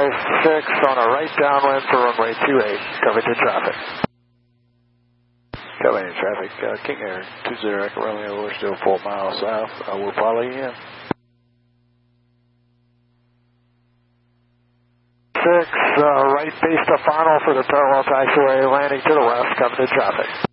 56 on a right downwind for runway 28, coverage in traffic. Coming in traffic, King Air 20 Echo Romeo, we're still 4 miles south. We'll follow you in. 6, right base to final for the parallel taxiway, landing to the west, coming in traffic.